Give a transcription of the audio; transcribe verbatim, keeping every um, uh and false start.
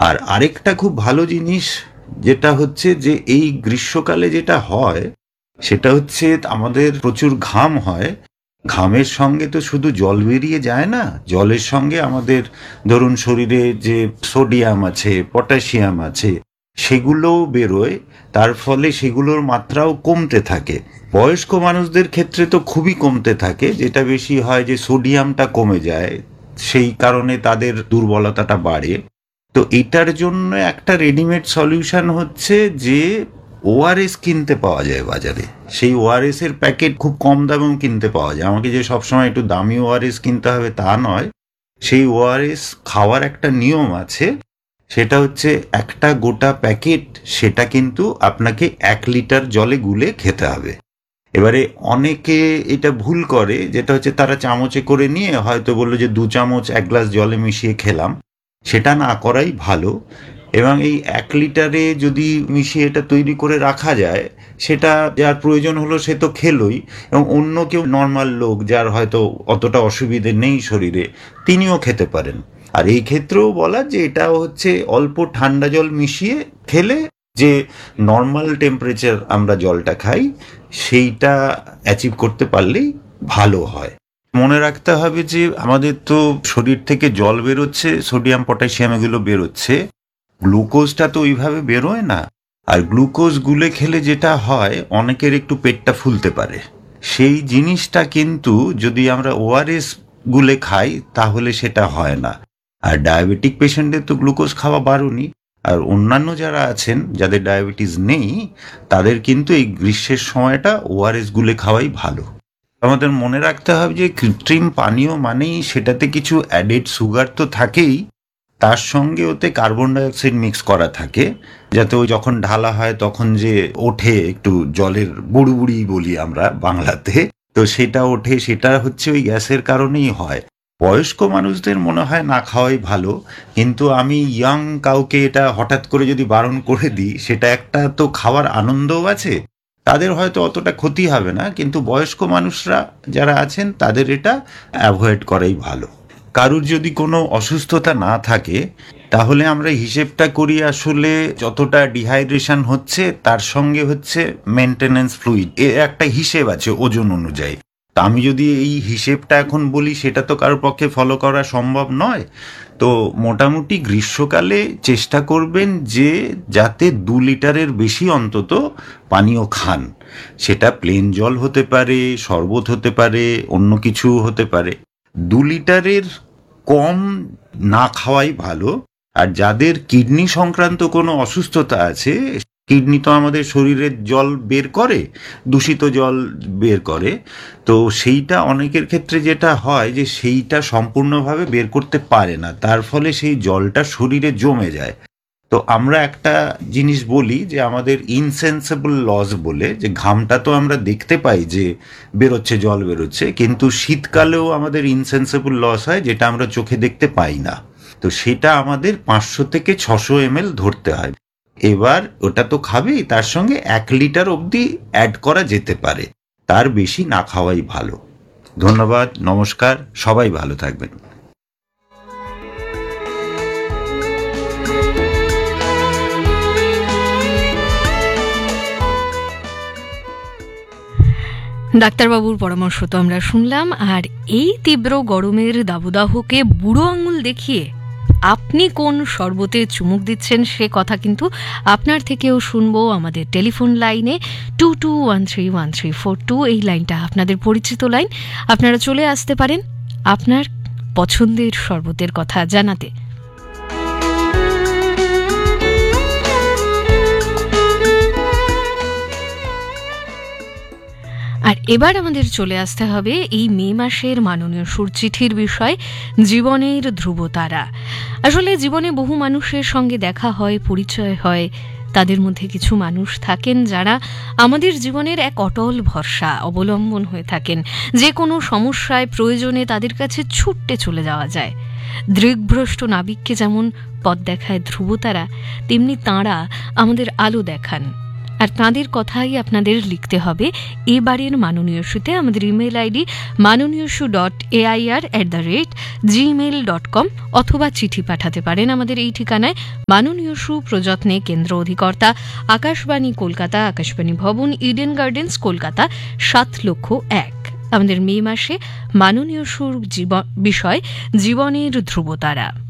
আর আরেকটা খুব ভালো জিনিস যেটা হচ্ছে যে এই গ্রীষ্মকালে যেটা হয় সেটা হচ্ছে আমাদের প্রচুর ঘাম হয়। ঘামের সঙ্গে তো শুধু জল বেরিয়ে যায় না, জলের সঙ্গে আমাদের ধরুন শরীরে যে সোডিয়াম আছে, পটাশিয়াম আছে, সেগুলোও বেরোয়। তার ফলে সেগুলোর মাত্রাও কমতে থাকে। বয়স্ক মানুষদের ক্ষেত্রে তো খুবই কমতে থাকে, যেটা বেশি হয় যে সোডিয়ামটা কমে যায়, সেই কারণে তাদের দুর্বলতাটা বাড়ে। তো এটার জন্য একটা রেডিমেড সলিউশন হচ্ছে যে ওআরএস কিনতে পাওয়া যায় বাজারে। সেই ওআরএস এর প্যাকেট খুব কম দামেও কিনতে পাওয়া যায়। আমাকে যে সবসময় একটু দামি ওআরএস কিনতে হবে তা নয়, সেই ওআরএস খাওয়ার একটা নিয়ম আছে। সেটা হচ্ছে একটা গোটা প্যাকেট সেটা কিন্তু আপনাকে এক লিটার জলে গুলে খেতে হবে। এবারে অনেকে এটা ভুল করে, যেটা হচ্ছে তারা চামচে করে নিয়ে হয়তো বললো যে দু চামচ এক গ্লাস জলে মিশিয়ে খেলাম। সেটা না করাই ভালো। এবং এই এক লিটারে যদি মিশিয়ে এটা তৈরি করে রাখা যায়, সেটা যার প্রয়োজন হলো সে তো খেলোই, এবং অন্য কেউ নর্মাল লোক যার হয়তো অতটা অসুবিধে নেই শরীরে, তিনিও খেতে পারেন। আর এই ক্ষেত্রেও বলা যে এটা হচ্ছে অল্প ঠান্ডা জল মিশিয়ে খেলে যে নর্মাল টেম্পারেচার আমরা জলটা খাই সেইটা অ্যাচিভ করতে পারলেই ভালো হয়। মনে রাখতে হবে যে আমাদের তো শরীর থেকে জল বেরোচ্ছে, সোডিয়াম পটাশিয়াম এগুলো বেরোচ্ছে, গ্লুকোজটা তো ওইভাবে বেরোয় না। আর গ্লুকোজ গুলে খেলে যেটা হয় অনেকের একটু পেটটা ফুলতে পারে, সেই জিনিসটা কিন্তু যদি আমরা ওআরএস গুলে খাই তাহলে সেটা হয় না। আর ডায়াবেটিক পেশেন্টের তো গ্লুকোজ খাওয়া বারণই। আর অন্যান্য যারা আছেন যাদের ডায়াবেটিস নেই তাদের কিন্তু এই গ্রীষ্মের সময়টা ওআরএস গুলে খাওয়াই ভালো। আমাদের মনে রাখতে হবে যে কৃত্রিম পানীয় মানেই সেটাতে কিছু অ্যাডেড সুগার তো থাকেই, তার সঙ্গে ওতে কার্বন ডাইঅক্সাইড মিক্স করা থাকে, যাতে ওই যখন ঢালা হয় তখন যে ওঠে একটু জলের বুড়ুবুড়ি বলি আমরা বাংলাতে, তো সেটা ওঠে, সেটা হচ্ছে ওই গ্যাসের কারণেই হয়। বয়স্ক মানুষদের মনে হয় না খাওয়াই ভালো, কিন্তু আমি ইয়াং কাউকে এটা হঠাৎ করে যদি বারণ করে দিই, সেটা একটা তো খাওয়ার আনন্দও আছে, তাদের হয়তো অতটা ক্ষতি হবে না, কিন্তু বয়স্ক মানুষরা যারা আছেন তাদের এটা অ্যাভয়েড করাই ভালো। কারুর যদি কোনো অসুস্থতা না থাকে তাহলে আমরা হিসেবটা করি আসলে যতটা ডিহাইড্রেশন হচ্ছে তার সঙ্গে হচ্ছে মেনটেনেন্স ফ্লুইড, এর একটা হিসেব আছে ওজন অনুযায়ী। তা আমি যদি এই হিসেবটা এখন বলি সেটা তো কারোর পক্ষে ফলো করা সম্ভব নয়। তো মোটামুটি গ্রীষ্মকালে চেষ্টা করবেন যে যাতে দু লিটারের বেশি অন্তত পানীয় খান। সেটা প্লেন জল হতে পারে, শরবত হতে পারে, অন্য কিছু হতে পারে। দু লিটারের কম না খাওয়াই ভালো। আর যাদের কিডনি সংক্রান্ত কোনো অসুস্থতা আছে, কিডনি তো আমাদের শরীরের জল বের করে, দূষিত জল বের করে, তো সেইটা অনেকের ক্ষেত্রে যেটা হয় যে সেইটা সম্পূর্ণভাবে বের করতে পারে না, তার ফলে সেই জলটা শরীরে জমে যায়। তো আমরা একটা জিনিস বলি যে আমাদের ইনসেন্সিবল লস বলে, যে ঘামটা তো আমরা দেখতে পাই যে বেরোচ্ছে, জল বেরোচ্ছে, কিন্তু শীতকালেও আমাদের ইনসেন্সিবল লস হয় যেটা আমরা চোখে দেখতে পাই না। তো সেটা আমাদের পাঁচশো থেকে ছশো এম এল ধরতে হয়। এবার ওটা তো খাবেই, তার সঙ্গে এক লিটার অবধি অ্যাড করা যেতে পারে, তার বেশি না খাওয়াই ভালো। ধন্যবাদ, নমস্কার, সবাই ভালো থাকবেন। ডাক্তারবাবুর পরামর্শ তো আমরা শুনলাম। আর এই তীব্র গরমের দাবদাহকে বুড়ো আঙুল দেখিয়ে আপনি কোন শরবতে চুমুক দিচ্ছেন সে কথা কিন্তু আপনার থেকেও শুনবো আমাদের টেলিফোন লাইনে two two one three one three four two. এই লাইনটা আপনাদের পরিচিত লাইন, আপনারা চলে আসতে পারেন আপনার পছন্দের শরবতের কথা জানাতে। আর এবার আমাদের চলে আসতে হবে এই মে মাসের মাননীয় সুরচিঠির বিষয়, জীবনের ধ্রুবতারা। আসলে জীবনে বহু মানুষের সঙ্গে দেখা হয়, পরিচয় হয়। তাদের মধ্যে কিছু মানুষ থাকেন যারা আমাদের জীবনের এক অটল ভরসা, অবলম্বন হয়ে থাকেন। যে কোনো সমস্যায়, প্রয়োজনে তাদের কাছে ছুটতে চলে যাওয়া যায়। দৃগ্ভ্রষ্ট নাবিককে যেমন পথ দেখায় ধ্রুবতারা, তেমনি তাঁরা আমাদের আলো দেখান। আর তাঁদের কথাই আপনাদের লিখতে হবে এবারের মাননীয় শুতে। আমাদের ইমেল আইডি মাননীয় শু dot AIR at the rate Gmail dot com, অথবা চিঠি পাঠাতে পারেন আমাদের এই ঠিকানায়, মাননীয় শু প্রযত্নে কেন্দ্র অধিকর্তা, আকাশবাণী কলকাতা, আকাশবাণী ভবন, ইডেন গার্ডেন্স, কলকাতা সাত লক্ষ এক। আমাদের মে মাসে মাননীয় সুর বিষয় জীবনের ধ্রুবতারা।